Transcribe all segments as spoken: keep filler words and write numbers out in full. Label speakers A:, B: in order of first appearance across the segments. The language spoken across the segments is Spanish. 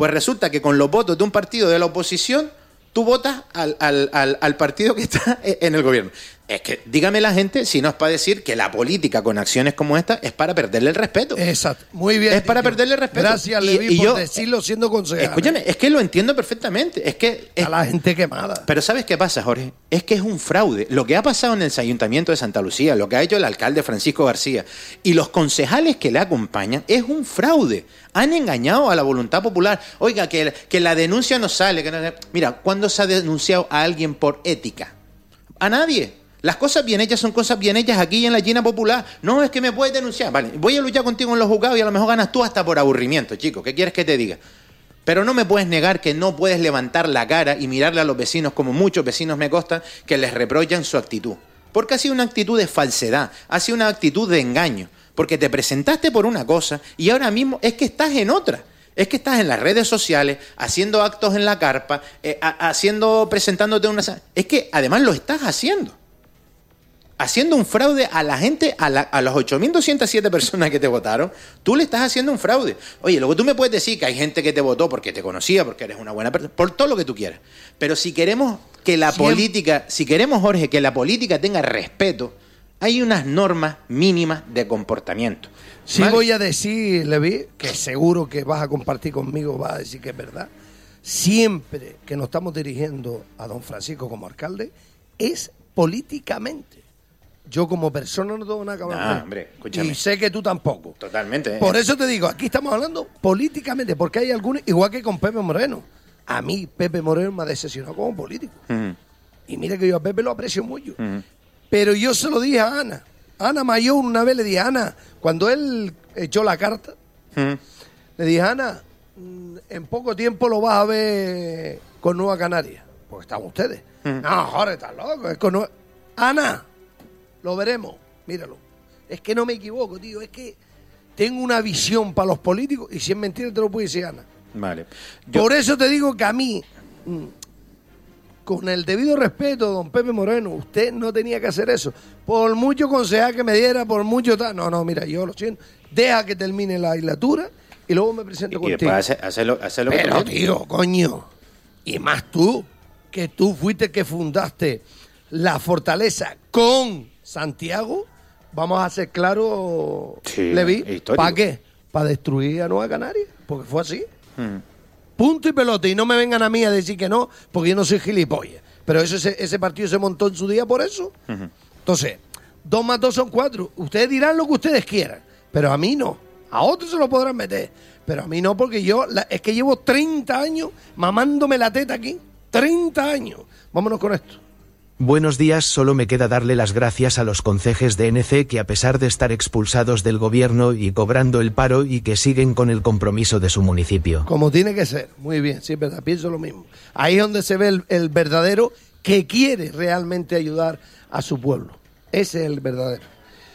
A: Pues resulta que con los votos de un partido de la oposición, tú votas al, al, al, al partido que está en el gobierno. Es que, dígame la gente, si no es para decir que la política con acciones como esta es para perderle el respeto.
B: Exacto, muy bien.
A: Es para tío. perderle el respeto.
B: Gracias, Levi, y, y por yo, decirlo siendo concejal.
A: Escúchame, es que lo entiendo perfectamente. Es que es,
B: a la gente quemada.
A: Pero ¿sabes qué pasa, Jorge? Es que es un fraude. Lo que ha pasado en el Ayuntamiento de Santa Lucía, lo que ha hecho el alcalde Francisco García y los concejales que le acompañan, es un fraude. Han engañado a la voluntad popular. Oiga, que, que la denuncia no sale. Que no... Mira, ¿cuándo se ha denunciado a alguien por ética? A nadie. Las cosas bien hechas son cosas bien hechas aquí en la China popular. No, es que me puedes denunciar. Vale, voy a luchar contigo en los juzgados y a lo mejor ganas tú hasta por aburrimiento, chico. ¿Qué quieres que te diga? Pero no me puedes negar que no puedes levantar la cara y mirarle a los vecinos, como muchos vecinos me constan, que les reprochan su actitud. Porque ha sido una actitud de falsedad, ha sido una actitud de engaño. Porque te presentaste por una cosa y ahora mismo es que estás en otra. Es que estás en las redes sociales, haciendo actos en la carpa, eh, haciendo, presentándote una... Es que además lo estás haciendo. Haciendo un fraude a la gente, a, la, a las ocho mil doscientas siete personas que te votaron, tú le estás haciendo un fraude. Oye, luego tú me puedes decir que hay gente que te votó porque te conocía, porque eres una buena persona, por todo lo que tú quieras. Pero si queremos que la Siempre. política, si queremos, Jorge, que la política tenga respeto, hay unas normas mínimas de comportamiento.
B: Sí, ¿vale? Voy a decir, Levi, que seguro que vas a compartir conmigo, vas a decir que es verdad. Siempre que nos estamos dirigiendo a don Francisco como alcalde, es políticamente. Yo como persona no tengo nada que hablar.
A: No, hombre, escúchame.
B: Y sé que tú tampoco.
A: Totalmente. ¿eh?
B: Por eso te digo, aquí estamos hablando políticamente, porque hay algunos, igual que con Pepe Moreno. A mí, Pepe Moreno me ha decepcionado como político. Uh-huh. Y mira que yo a Pepe lo aprecio mucho. Uh-huh. Pero yo se lo dije a Ana. Ana Mayor una vez le dije, Ana, cuando él echó la carta, uh-huh. le dije, Ana, en poco tiempo lo vas a ver con Nueva Canaria. Porque están ustedes. Uh-huh. No, joder, estás loco. Es con Nueva... Ana, lo veremos, míralo. Es que no me equivoco, tío. Es que tengo una visión para los políticos y si es mentira te lo puede decir Ana.
A: Vale. Yo...
B: Por eso te digo que a mí, con el debido respeto, don Pepe Moreno, usted no tenía que hacer eso. Por mucho concejal que me diera, por mucho tal. No, no, mira, yo lo siento. Deja que termine la legislatura y luego me presento
A: y
B: contigo.
A: Y después hacerlo, hacerlo
B: Pero, tío, coño. Y más tú, que tú fuiste que fundaste la fortaleza con Santiago, vamos a ser claros,
A: sí,
B: Levi, ¿para qué? ¿Para destruir a Nueva Canaria? Porque fue así. Hmm. Punto y pelota. Y no me vengan a mí a decir que no, porque yo no soy gilipollas. Pero eso, ese, ese partido se montó en su día por eso. Uh-huh. Entonces, dos más dos son cuatro. Ustedes dirán lo que ustedes quieran, pero a mí no. A otros se lo podrán meter, pero a mí no, porque yo, la, es que llevo treinta años mamándome la teta aquí. treinta años. Vámonos con esto.
C: Buenos días, solo me queda darle las gracias a los concejes de N C que a pesar de estar expulsados del gobierno y cobrando el paro y que siguen con el compromiso de su municipio.
B: Como tiene que ser, muy bien, sí es verdad, pienso lo mismo. Ahí es donde se ve el, el verdadero que quiere realmente ayudar a su pueblo. Ese es el verdadero.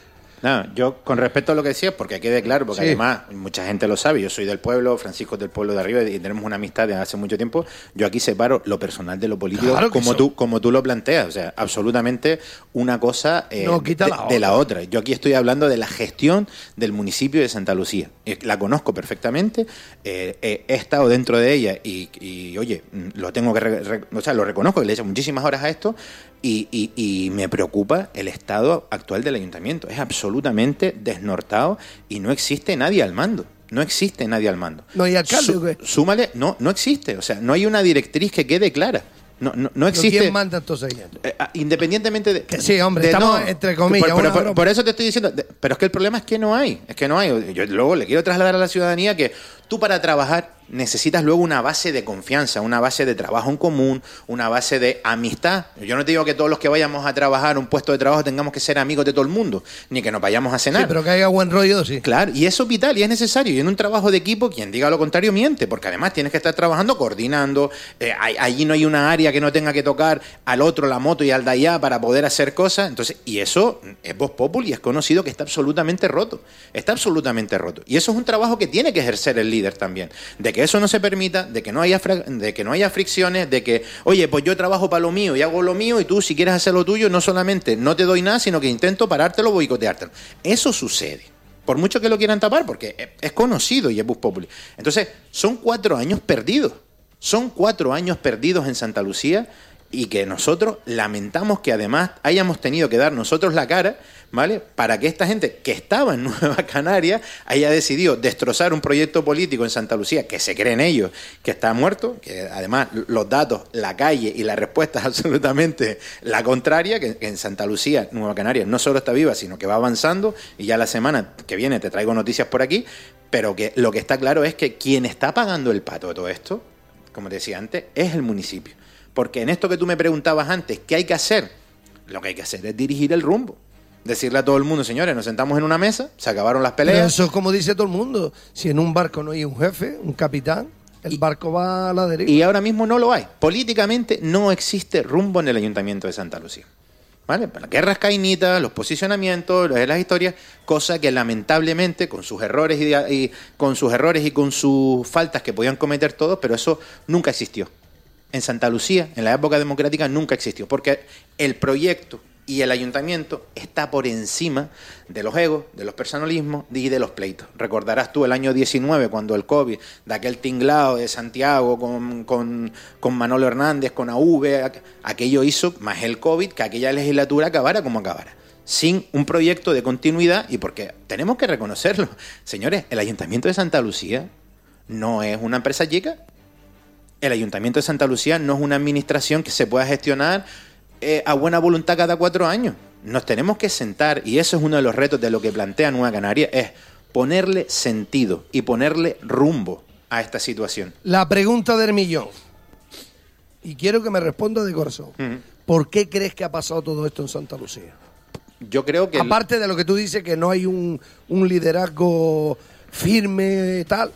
A: No, yo con respecto a lo que decías, porque quede claro, porque sí. Además mucha gente lo sabe, yo soy del pueblo, Francisco es del pueblo de arriba y tenemos una amistad de hace mucho tiempo. Yo aquí separo lo personal de lo político, claro como tú como tú lo planteas, o sea, absolutamente una cosa eh,
B: no, quita
A: de,
B: la
A: de la otra. Yo aquí estoy hablando de la gestión del municipio de Santa Lucía. La conozco perfectamente, eh, eh, he estado dentro de ella y, y oye, lo tengo que, re, re, o sea, lo reconozco, que le he hecho muchísimas horas a esto y, y, y me preocupa el estado actual del ayuntamiento. Es absolutamente desnortado y no existe nadie al mando. No existe nadie al mando.
B: No hay alcalde.
A: Sú, súmale, no, no existe. O sea, no hay una directriz que quede clara. No, no, no existe.
B: ¿Quién manda entonces?
A: Eh, independientemente de.
B: Que sí, hombre,
A: de,
B: estamos
A: no,
B: entre comillas.
A: Por, por, por, por eso te estoy diciendo. De, pero es que el problema es que no hay. Es que no hay. Yo luego le quiero trasladar a la ciudadanía que tú para trabajar necesitas luego una base de confianza, una base de trabajo en común, una base de amistad. Yo no te digo que todos los que vayamos a trabajar a un puesto de trabajo tengamos que ser amigos de todo el mundo, ni que nos vayamos a cenar.
B: Sí, pero que haya buen rollo, sí.
A: Claro, y eso es vital y es necesario. Y en un trabajo de equipo, quien diga lo contrario miente, porque además tienes que estar trabajando, coordinando. Eh, allí no hay una área que no tenga que tocar al otro la moto y al de allá para poder hacer cosas. Entonces, y eso es voz populi y es conocido que está absolutamente roto. Está absolutamente roto. Y eso es un trabajo que tiene que ejercer el líder también. De que eso no se permita, de que no haya fra- de que no haya fricciones, de que, oye, pues yo trabajo para lo mío y hago lo mío y tú si quieres hacer lo tuyo, no solamente no te doy nada, sino que intento parártelo, boicoteártelo. Eso sucede. por mucho que lo quieran tapar, porque es conocido y es Vox Populi. Entonces, son cuatro años perdidos. Son cuatro años perdidos en Santa Lucía y que nosotros lamentamos que además hayamos tenido que dar nosotros la cara, ¿vale? Para que esta gente que estaba en Nueva Canarias haya decidido destrozar un proyecto político en Santa Lucía, que se creen ellos que está muerto, que además los datos, la calle y la respuesta es absolutamente la contraria, que en Santa Lucía, Nueva Canarias, no solo está viva, sino que va avanzando, y ya la semana que viene te traigo noticias por aquí, pero que lo que está claro es que quien está pagando el pato de todo esto, como te decía antes, es el municipio. Porque en esto que tú me preguntabas antes, ¿qué hay que hacer? Lo que hay que hacer es dirigir el rumbo. Decirle a todo el mundo, señores, nos sentamos en una mesa, se acabaron las peleas.
B: Pero eso es como dice todo el mundo. Si en un barco no hay un jefe, un capitán, el y, barco va a la deriva.
A: Y ahora mismo no lo hay. Políticamente no existe rumbo en el Ayuntamiento de Santa Lucía. ¿Vale? Las guerras caínitas, los posicionamientos, las historias, cosa que lamentablemente con sus errores y, y con sus errores y con sus faltas que podían cometer todos, pero eso nunca existió. En Santa Lucía, en la época democrática, nunca existió, porque el proyecto y el ayuntamiento está por encima de los egos, de los personalismos y de los pleitos. Recordarás tú el año diecinueve, cuando el COVID, de aquel tinglado de Santiago con, con, con Manolo Hernández, con A V, aquello hizo, más el COVID, que aquella legislatura acabara como acabara, sin un proyecto de continuidad, y porque tenemos que reconocerlo. Señores, el Ayuntamiento de Santa Lucía no es una empresa chica. El Ayuntamiento de Santa Lucía no es una administración que se pueda gestionar eh, a buena voluntad cada cuatro años. Nos tenemos que sentar, y eso es uno de los retos de lo que plantea Nueva Canarias, es ponerle sentido y ponerle rumbo a esta situación.
B: La pregunta del millón, y quiero que me responda de corazón. Uh-huh. ¿Por qué crees que ha pasado todo esto en Santa Lucía?
A: Yo creo que...
B: Aparte el... de lo que tú dices, que no hay un, un liderazgo firme, tal,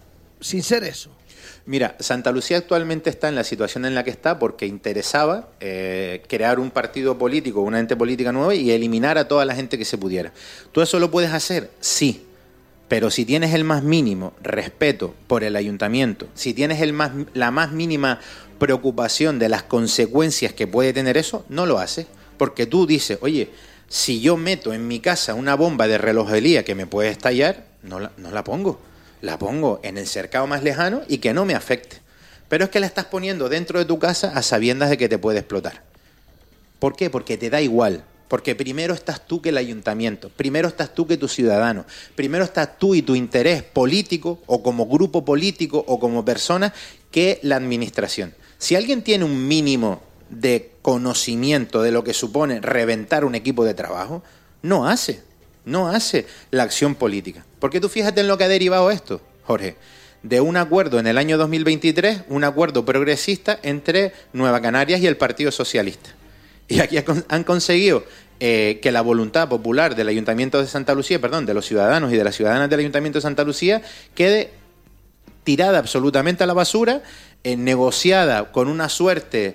B: sin ser eso.
A: Mira, Santa Lucía actualmente está en la situación en la que está porque interesaba eh, crear un partido político, una ente política nueva y eliminar a toda la gente que se pudiera. ¿Tú eso lo puedes hacer? Sí. Pero si tienes el más mínimo respeto por el ayuntamiento, si tienes el más, la más mínima preocupación de las consecuencias que puede tener eso, no lo haces. Porque tú dices, oye, si yo meto en mi casa una bomba de relojería que me puede estallar, no la, no la pongo. La pongo en el cercado más lejano y que no me afecte. Pero es que la estás poniendo dentro de tu casa a sabiendas de que te puede explotar. ¿Por qué? Porque te da igual. Porque primero estás tú que el ayuntamiento, primero estás tú que tu ciudadano, primero estás tú y tu interés político o como grupo político o como persona que la administración. Si alguien tiene un mínimo de conocimiento de lo que supone reventar un equipo de trabajo, no hace. No hace la acción política. Porque tú fíjate en lo que ha derivado esto, Jorge. De un acuerdo en el año dos mil veintitrés, un acuerdo progresista entre Nueva Canarias y el Partido Socialista. Y aquí han conseguido eh, que la voluntad popular del Ayuntamiento de Santa Lucía, perdón, de los ciudadanos y de las ciudadanas del Ayuntamiento de Santa Lucía, quede tirada absolutamente a la basura, eh, negociada con una suerte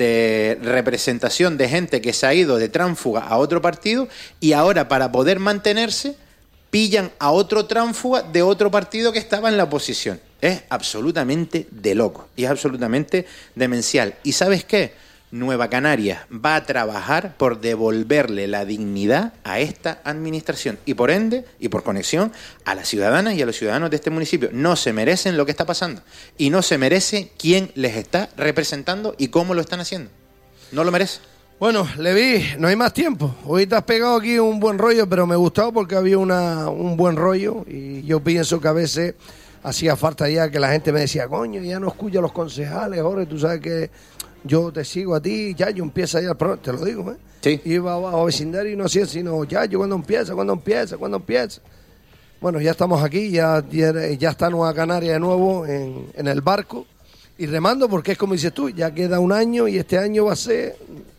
A: de representación de gente que se ha ido de tránsfuga a otro partido, y ahora para poder mantenerse pillan a otro tránsfuga de otro partido que estaba en la oposición. Es absolutamente de loco y es absolutamente demencial. ¿Y sabes qué? Nueva Canarias va a trabajar por devolverle la dignidad a esta administración y por ende, y por conexión, a las ciudadanas y a los ciudadanos de este municipio. No se merecen lo que está pasando y no se merece quién les está representando y cómo lo están haciendo. No lo merece.
B: Bueno, Levi, no hay más tiempo. Hoy te has pegado aquí un buen rollo, pero me gustó porque había una, un buen rollo y yo pienso que a veces hacía falta ya que la gente me decía, coño, ya no escucha a los concejales, Jorge, tú sabes que yo te sigo a ti, ya yo empieza ya el programa, te lo digo, ¿eh?
A: Sí.
B: Iba abajo a vecindario y no hacía sino, ya yo cuando empieza, cuando empieza, cuando empieza. Bueno, ya estamos aquí, ya, ya está Nueva Canaria de nuevo en, en el barco y remando porque es como dices tú, ya queda un año y este año va a ser...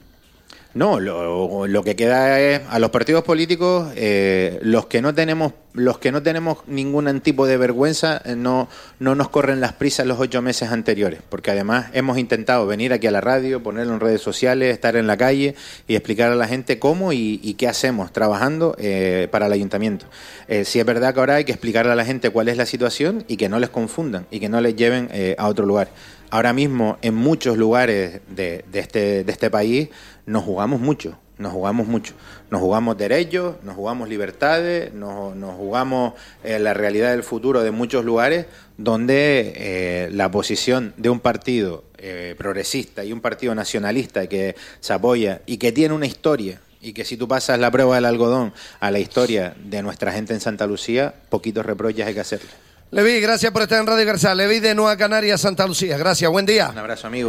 A: No, lo, lo que queda es a los partidos políticos, eh, los que no tenemos, los que no tenemos ningún tipo de vergüenza, eh, no, no nos corren las prisas los ocho meses anteriores, porque además hemos intentado venir aquí a la radio, ponerlo en redes sociales, estar en la calle y explicar a la gente cómo y, y qué hacemos trabajando eh, para el ayuntamiento. Eh, sí es verdad que ahora hay que explicarle a la gente cuál es la situación y que no les confundan y que no les lleven eh, a otro lugar. Ahora mismo en muchos lugares de, de, este, de este país nos jugamos mucho, nos jugamos mucho. Nos jugamos derechos, nos jugamos libertades, nos, nos jugamos eh, la realidad del futuro de muchos lugares donde eh, la posición de un partido eh, progresista y un partido nacionalista que se apoya y que tiene una historia, y que si tú pasas la prueba del algodón a la historia de nuestra gente en Santa Lucía, poquitos reproches hay que hacerle.
B: Levi, gracias por estar en Radio Carrizal. Levi de Nueva Canarias, Santa Lucía. Gracias, buen día.
A: Un abrazo, amigo.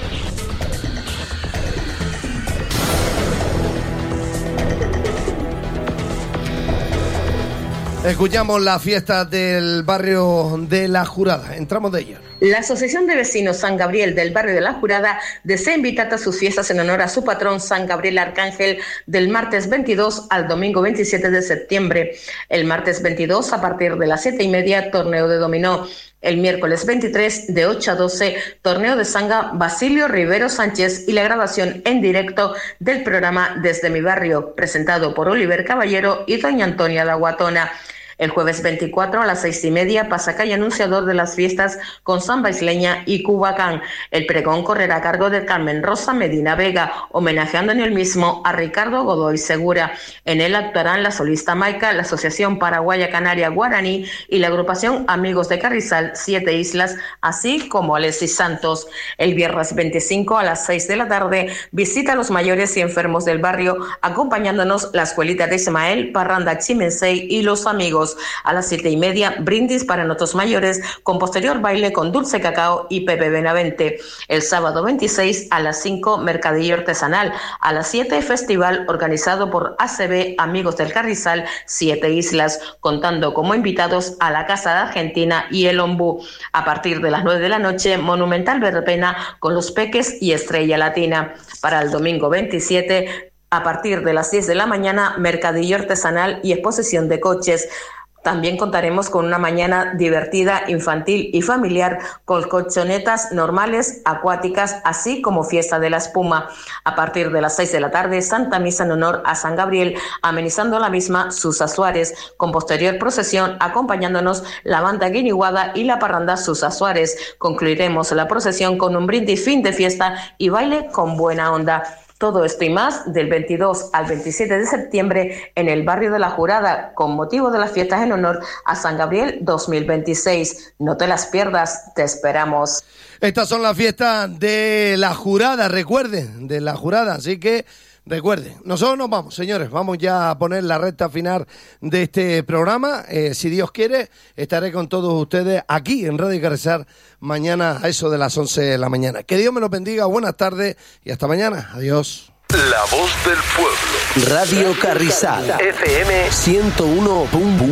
B: Escuchamos la fiesta del barrio de La Jurada. Entramos de ella.
D: La Asociación de Vecinos San Gabriel del barrio de La Jurada desea invitar a sus fiestas en honor a su patrón San Gabriel Arcángel del martes veintidós al domingo veintisiete de septiembre. El martes veintidós a partir de las siete y media, torneo de dominó. El miércoles veintitrés de ocho a doce, torneo de sanga Basilio Rivero Sánchez y la grabación en directo del programa Desde mi barrio, presentado por Oliver Caballero y doña Antonia La Guatona. El jueves veinticuatro a las seis y media, pasacalle anunciador de las fiestas con samba isleña y cubacán. El pregón correrá a cargo de Carmen Rosa Medina Vega, homenajeando en el mismo a Ricardo Godoy Segura. En él actuarán la solista Maica, la Asociación Paraguaya Canaria Guaraní y la agrupación Amigos de Carrizal, Siete Islas, así como Alexis Santos. El viernes veinticinco a las seis de la tarde, visita a los mayores y enfermos del barrio, acompañándonos la escuelita de Ismael, Parranda Chimensei y los amigos. A las siete y media, brindis para nuestros mayores, con posterior baile con Dulce Cacao y Pepe Benavente. El sábado veintiséis a las cinco, mercadillo artesanal. A las siete, festival organizado por A C B Amigos del Carrizal, Siete Islas, contando como invitados a la Casa de Argentina y el Ombú. A partir de las nueve de la noche, monumental verbena con los Peques y Estrella Latina. Para el domingo veintisiete, a partir de las diez de la mañana, mercadillo artesanal y exposición de coches. También contaremos con una mañana divertida, infantil y familiar, con colchonetas normales, acuáticas, así como fiesta de la espuma. A partir de las seis de la tarde, Santa Misa en honor a San Gabriel, amenizando la misma Susa Suárez, con posterior procesión acompañándonos la banda Guiniguada y la parranda Susa Suárez. Concluiremos la procesión con un brindis fin de fiesta y baile con buena onda. Todo esto y más del veintidós al veintisiete de septiembre en el barrio de La Jurada, con motivo de las fiestas en honor a San Gabriel dos mil veintiséis. No te las pierdas, te esperamos.
B: Estas son las fiestas de La Jurada, recuerden, de La Jurada, así que recuerden. Nosotros nos vamos, señores, vamos ya a poner la recta final de este programa. Eh, si Dios quiere, estaré con todos ustedes aquí en Radio Carrizal mañana a eso de las once de la mañana. Que Dios me los bendiga, buenas tardes y hasta mañana. Adiós.
E: La voz del pueblo.
F: Radio Carrizal. F M ciento uno punto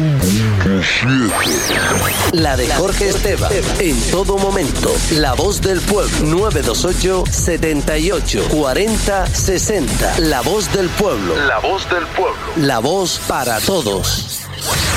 F: siete. La de Jorge Esteban. En todo momento. La voz del pueblo. nueve dos ocho, setenta y ocho, cuarenta, sesenta. La voz del pueblo.
E: La voz del pueblo.
F: La voz para todos.